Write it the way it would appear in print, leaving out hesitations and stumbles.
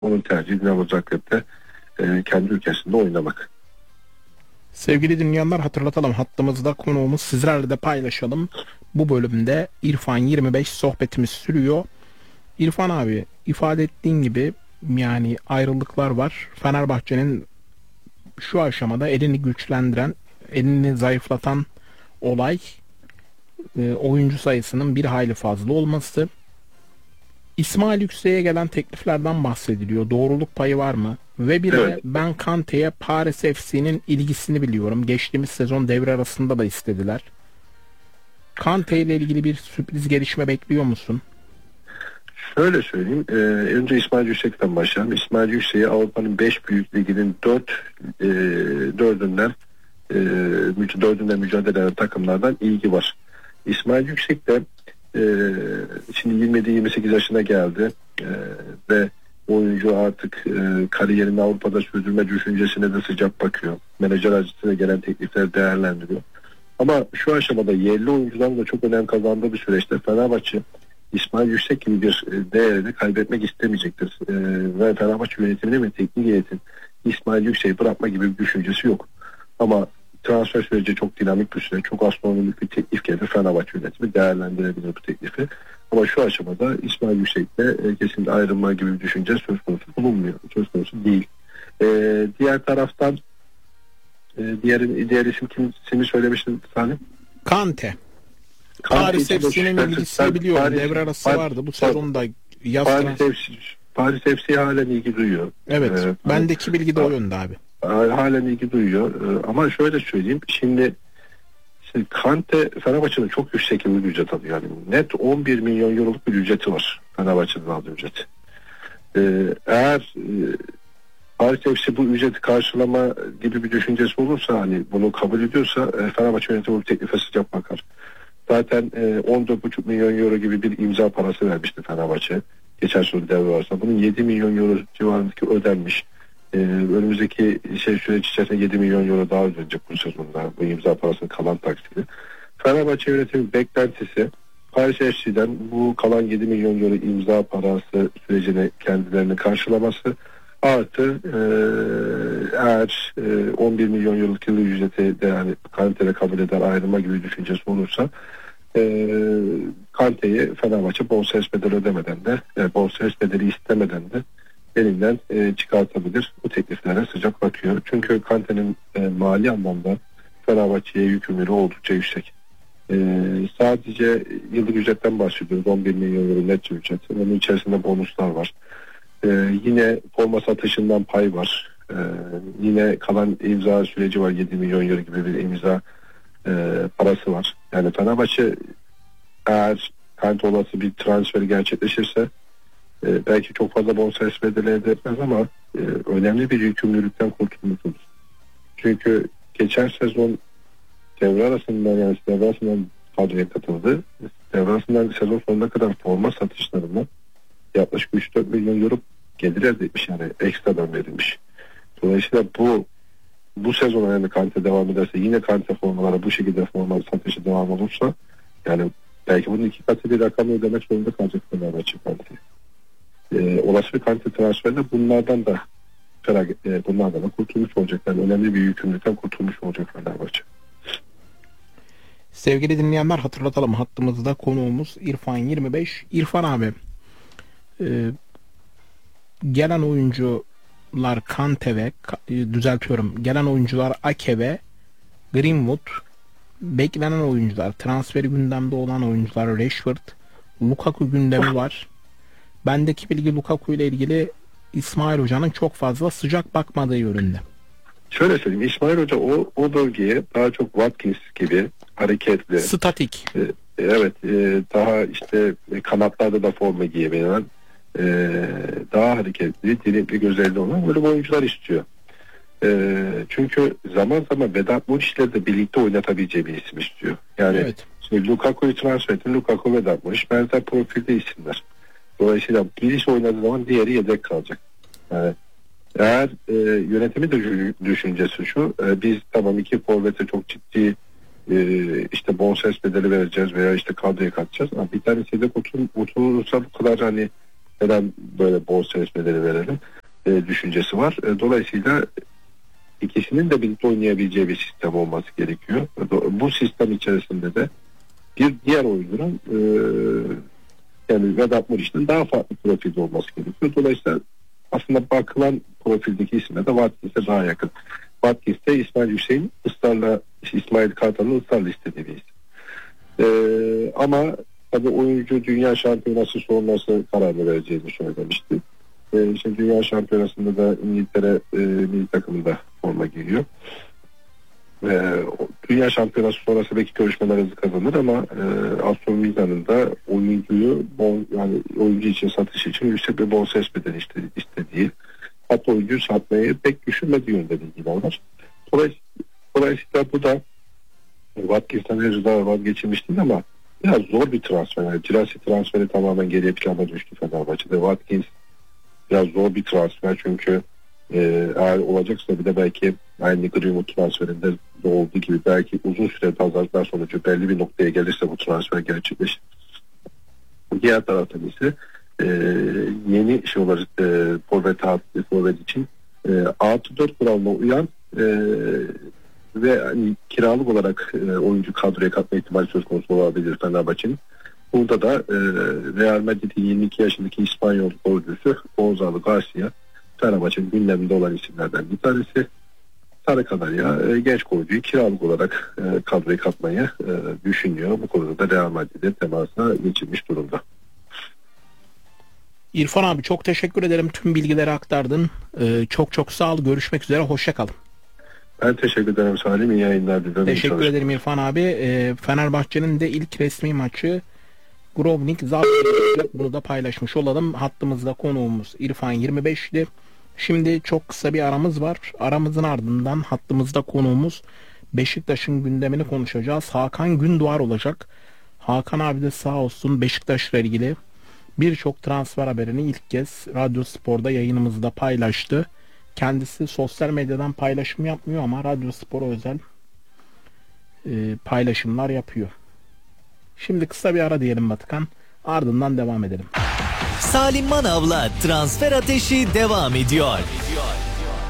Onun tercihi Dinamo Zagreb'de kendi ülkesinde oynamak. Sevgili dinleyenler, hatırlatalım, hattımızda konuğumuz, sizlerle de paylaşalım. Bu bölümde İrfan 25 sohbetimiz sürüyor. İrfan abi, ifade ettiğin gibi yani ayrılıklar var. Fenerbahçe'nin şu aşamada elini güçlendiren, elini zayıflatan olay oyuncu sayısının bir hayli fazla olması. İsmail Yüksek'e gelen tekliflerden bahsediliyor. Doğruluk payı var mı? Ve bir de ben Kante'ye Paris FC'nin ilgisini biliyorum. Geçtiğimiz sezon devre arasında da istediler. Kante ile ilgili bir sürpriz gelişme bekliyor musun? Şöyle söyleyeyim. Önce İsmail Yüksek'ten başlayalım. İsmail Yüksek'e Avrupa'nın 5 büyük liginin dördünden mücadele eden takımlardan ilgi var. İsmail Yüksek de şimdi 27-28 yaşına geldi ve oyuncu artık kariyerini Avrupa'da sürdürme düşüncesine de sıcak bakıyor. Menajer açısından gelen teklifler değerlendiriyor. Ama şu aşamada yerli oyuncuların da çok önem kazandığı bir süreçte Fenerbahçe İsmail Yüksek gibi bir değerini kaybetmek istemeyecektir. Ve Fenerbahçe yönetiminin ve teknik heyetin İsmail Yüksek'i bırakma gibi bir düşüncesi yok. Ama transfer süreci çok dinamik bir süreç. Çok astronomik bir teklif gelir. Fenerbahçe yönetimi değerlendirebilir bu teklifi. Ama şu aşamada İsmail Yüksek'le kesinlikle ayrılma gibi bir düşünce söz konusu bulunmuyor. Söz konusu değil. Diğer taraftan diğer isim kimsini söylemiştin Salim? Kante. Paris FC'nin ilgisini biliyorum. Devre arası vardı. Bu sezonda Paris FC halen ilgi duyuyor. Evet. Bendeki bilgi de o yönde abi. Halen ilgi duyuyor. Ama şöyle söyleyeyim. Şimdi Kante Fenerbahçe'nin çok yüksek bir ücret alıyor. Yani net 11 milyon euroluk bir ücreti var. Fenerbahçe'nin aldığı ücreti. Eğer Paris FC bu ücreti karşılama gibi bir düşüncesi olursa, hani bunu kabul ediyorsa Fenerbahçe yönetimi bu teklife sıcak bakar. Zaten 14,5 milyon euro gibi bir imza parası vermişti Fenerbahçe geçen sezon devre arasında. Bunun 7 milyon euro civarındaki ödenmiş. Önümüzdeki süreç içerisinde 7 milyon euro daha ödenecek bu sezonda, bu imza parasının kalan taksidi. Fenerbahçe yönetimi beklentisi Paris FC'den bu kalan 7 milyon euro imza parası sürecini kendilerine karşılaması artı eğer 11 milyon euroluk yıllık ücreti de yani Kante'yle kabul eder ayrılma gibi düşüncesi olursa Kante'yi Fenerbahçe bonservis bedeli ödemeden de bonservis bedeli istemeden de elinden çıkartabilir. Bu tekliflere sıcak bakıyor. Çünkü Kante'nin mali anlamda Fenerbahçe'ye yükümlülüğü oldukça yüksek. Sadece yıllık ücretten bahsediyoruz. 11 milyon euro net ücret. Onun içerisinde bonuslar var. Yine forma satışından pay var. Yine kalan imza süreci var. 7 milyon euro gibi bir imza parası var. Yani Fenerbahçe eğer Kante olası bir transferi gerçekleşirse belki çok fazla bonservis bedeli elde etmez ama önemli bir yükümlülükten kurtulmuş olur. Çünkü geçen sezon devre arasından kadroya katıldı. Devre arasından sezon sonuna kadar forma satışlarından yaklaşık 3-4 milyon euro gelir elde etmiş, yani ekstradan verilmiş. Dolayısıyla bu sezon yani Kante devam ederse, yine Kante formalara bu şekilde forma satışı devam olursa, yani belki bunun 2 katı bir rakamı ödemek zorunda kalacak Fenerbahçe Kante. Olası bir Kante transferinde bunlardan da kurtulmuş olacak. Yani önemli bir yükümlülükten kurtulmuş olacak Fenerbahçe. Sevgili dinleyenler, hatırlatalım, hattımızda konuğumuz İrfan 25. İrfan abi, gelen oyuncular Kante ve gelen oyuncular Ake ve Greenwood, beklenen oyuncular, transferi gündemde olan oyuncular Rashford, Lukaku gündemi var. Bendeki bilgi Lukaku ile ilgili İsmail Hoca'nın çok fazla sıcak bakmadığı yönünde. Şöyle söyleyeyim, İsmail Hoca o bölgeye daha çok Watkins gibi hareketli, statik, daha işte kanatlarda da forma giyebilen, daha hareketli, dinamik gözlerinde olan böyle oyuncular istiyor. Çünkü zaman zaman Vedat Muriç'le de birlikte oynatabileceği bir isim istiyor. Yani Lukaku'yu transfer etti. Lukaku, Vedat Muriç benzer profilde isimler. Dolayısıyla birisi oynadığı zaman diğeri yedek kalacak. Yani eğer yönetimi de düşüncesi şu, biz tamam 2 forvete çok ciddi işte bonservis bedeli vereceğiz veya işte kadroya katacağız ama bir tanesi yedek oturursa bu kadar hani neden böyle bol bedelleri verelim düşüncesi var. Dolayısıyla ikisinin de birlikte oynayabileceği bir sistem olması gerekiyor. Bu sistem içerisinde de bir diğer oyuncunun yani Vedat Muriç'in daha farklı profilde olması gerekiyor. Dolayısıyla aslında bakılan profildeki isme de Watkins'e daha yakın. Watkins'te İsmail Hüseyin İsmail Kartal'ın ısrarla istediği bir isim. Ama tabii oyuncu dünya şampiyonası sonrası kararını vereceğini söylemişti. Şimdi dünya şampiyonasında da İngiltere milli takımında forma giyiyor. Dünya şampiyonası sonrası belki görüşmeler hızlı kazanır ama Aston Villa'nın da oyuncu için satış için yüksek bir bonservis bedeli istediği, hatta oyuncuyu satmayı pek düşünmediği yönde bilgiler var. Dolayısıyla bu da Watkins'ten henüz daha vazgeçilmiş değil ama biraz zor bir transfer. Yani Girassi transferi tamamen geriye plana düştü Fenerbahçe'de. Watkins biraz zor bir transfer çünkü eğer olacaksa bir de belki aynı Greenwood transferinde de olduğu gibi belki uzun süre pazarlıklar sonucu belli bir noktaya gelirse bu transfer gerçekleşir. Diğer taraftan ise yeni forvet için artı 4 kuralına uyan ve hani kiralık olarak oyuncu kadroya katma ihtimali söz konusu olabilir Fenerbahçe'nin. Burada da Real Madrid'in 22 yaşındaki İspanyol oyuncusu Gonzalo Garcia Fenerbahçe'nin gündeminde olan isimlerden bir tanesi. Sarı Kanarya genç oyuncuyu kiralık olarak kadroya katmayı düşünüyor. Bu konuda da Real Madrid'e temasa geçilmiş durumda. İrfan abi çok teşekkür ederim. Tüm bilgileri aktardın. Çok sağ ol. Görüşmek üzere. Hoşça kal. Ben teşekkür ederim Salim. İyi yayınlar diliyorum. Teşekkür ederim İrfan abi. Fenerbahçe'nin de ilk resmi maçı Grobnik Zagreb, bunu da paylaşmış olalım. Hattımızda konuğumuz İrfan 25'ti. Şimdi çok kısa bir aramız var. Aramızın ardından hattımızda konuğumuz Beşiktaş'ın gündemini konuşacağız. Hakan Gündoğar olacak. Hakan abi de sağ olsun Beşiktaş'la ilgili birçok transfer haberini ilk kez Radyo Spor'da yayınımızda paylaştı. Kendisi sosyal medyadan paylaşım yapmıyor ama Radyo Spor'a özel paylaşımlar yapıyor. Şimdi kısa bir ara diyelim Batıkan. Ardından devam edelim. Salim Manav'la Transfer Ateşi devam ediyor.